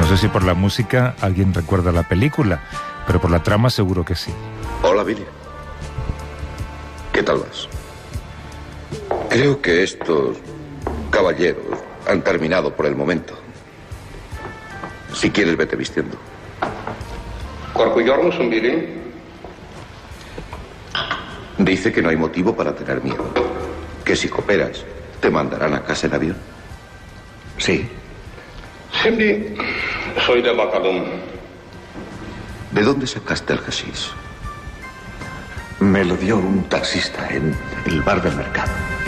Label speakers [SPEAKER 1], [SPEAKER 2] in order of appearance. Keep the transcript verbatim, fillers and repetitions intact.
[SPEAKER 1] sé si por la música alguien recuerda la película, pero por la trama seguro que sí.
[SPEAKER 2] Hola, Billy. ¿Qué tal vas? Creo que estos caballeros han terminado por el momento. Si quieres, vete vistiendo.
[SPEAKER 3] Billy.
[SPEAKER 2] Dice que no hay motivo para tener miedo. Que si cooperas, te mandarán a casa en avión.
[SPEAKER 3] Sí. Henry, soy de Bacalón.
[SPEAKER 2] ¿De dónde sacaste el hashish?
[SPEAKER 3] Me lo dio un taxista en el bar del mercado.